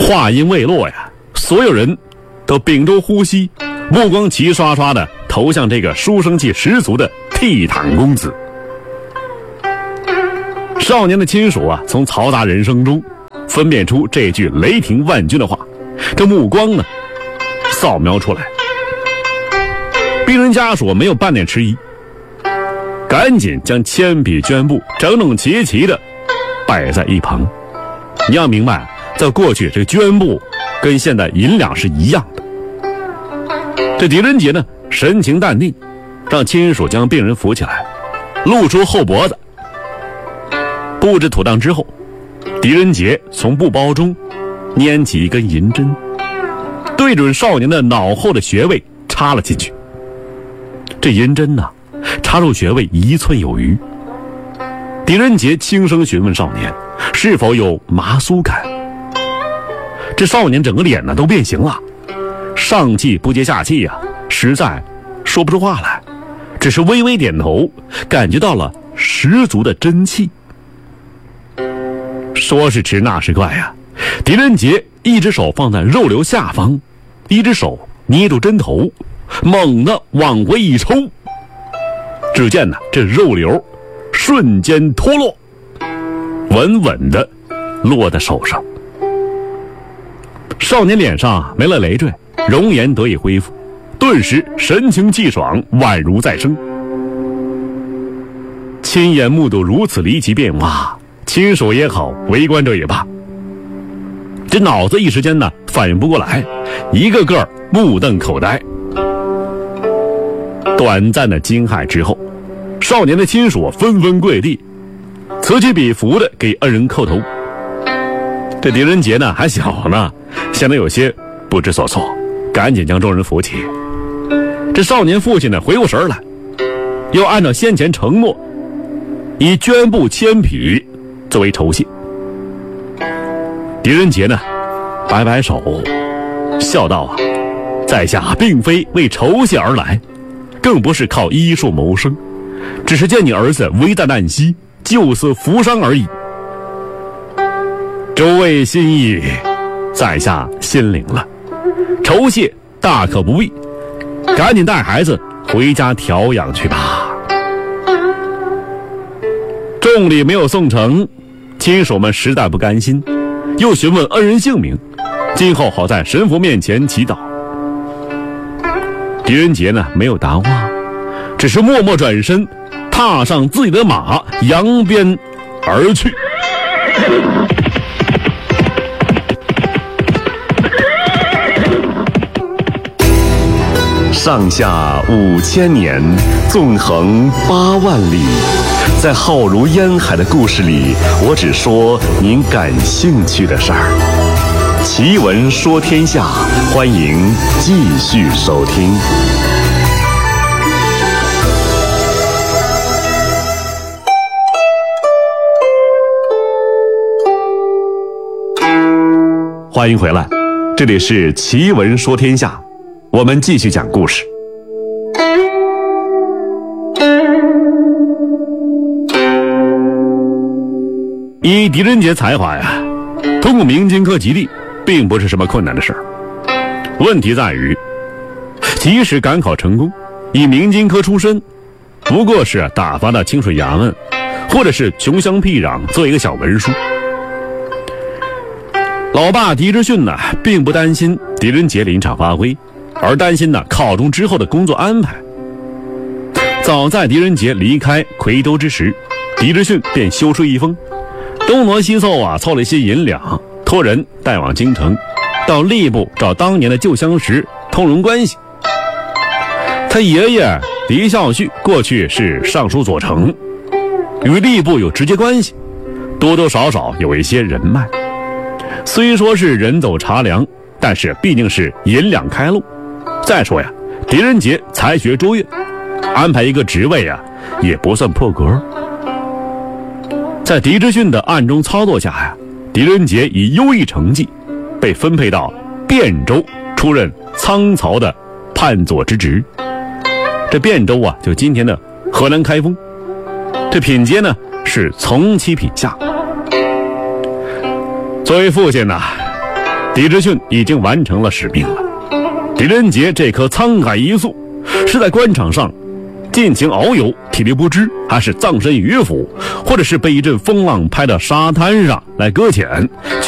话音未落呀，所有人都屏住呼吸，目光齐刷刷的投向这个书生气十足的倜傥公子。少年的亲属啊，从嘈杂人声中分辨出这句雷霆万钧的话，这目光呢扫描出来。病人家属没有半点迟疑，赶紧将铅笔绢布整整齐齐的摆在一旁。你要明白，在过去这个绢布跟现在银两是一样的。这狄仁杰呢神情淡定，让亲属将病人扶起来，露出后脖子。布置妥当之后，狄仁杰从布包中拈起一根银针，对准少年的脑后的穴位插了进去。这银针呢，插入穴位1寸有余。狄仁杰轻声询问少年是否有麻酥感。这少年整个脸呢都变形了，上气不接下气呀，实在说不出话来，只是微微点头，感觉到了十足的真气。说时迟那时快呀，狄仁杰一只手放在肉瘤下方，一只手捏住针头，猛地往回一抽，只见呢这肉瘤瞬间脱落，稳稳地落在手上。少年脸上没了累赘，容颜得以恢复，顿时神清气爽，宛如再生。亲眼目睹如此离奇变化，亲属也好，围观者也罢，这脑子一时间呢反应不过来，一个个目瞪口呆。短暂的惊骇之后，少年的亲属纷纷跪地，此起彼伏的给恩人叩头。这狄仁杰呢还小呢，显得有些不知所措，赶紧将众人扶起。这少年父亲呢回过神来，又按照先前承诺，以绢布铅笔作为酬谢。狄仁杰呢摆摆手，笑道啊，在下并非为酬谢而来，更不是靠医术谋生，只是见你儿子危在旦夕，救死扶伤而已。诸位心意，在下心领了，酬谢大可不必，赶紧带孩子回家调养去吧。众礼没有送成，亲属们实在不甘心，又询问恩人姓名，今后好在神佛面前祈祷。狄仁杰呢没有答话，只是默默转身，踏上自己的马，扬鞭而去。 上下5000年，纵横8万里，在浩如烟海的故事里，我只说您感兴趣的事儿。奇闻说天下，欢迎继续收听。欢迎回来，这里是奇闻说天下，我们继续讲故事。 以狄仁杰才华呀，通过明经科及第并不是什么困难的事儿。问题在于，即使赶考成功，以明经科出身，不过是打发到清水衙门，或者是穷乡僻壤做一个小文书。老爸狄之训呢，并不担心狄仁杰临场发挥，而担心呢考中之后的工作安排。早在狄仁杰离开夔州之时，狄之训便修书一封，东挪西凑啊，凑了一些银两，托人带往京城，到吏部找当年的旧相识通融关系。他爷爷狄孝胥过去是尚书左丞，与吏部有直接关系，多多少少有一些人脉。虽说是人走茶凉，但是毕竟是银两开路。再说呀，狄仁杰才学卓越，安排一个职位啊，也不算破格。在狄之训的暗中操作下呀，狄仁杰以优异成绩被分配到汴州，出任仓曹的判佐之职。这汴州啊，就今天的河南开封。这品阶呢是从其品下。作为父亲呢， 狄志训已经完成了使命了。狄仁杰这棵沧海一粟，是在官场上尽情遨游，体力不支，还是葬身鱼府，或者是被一阵风浪拍到沙滩上来搁浅，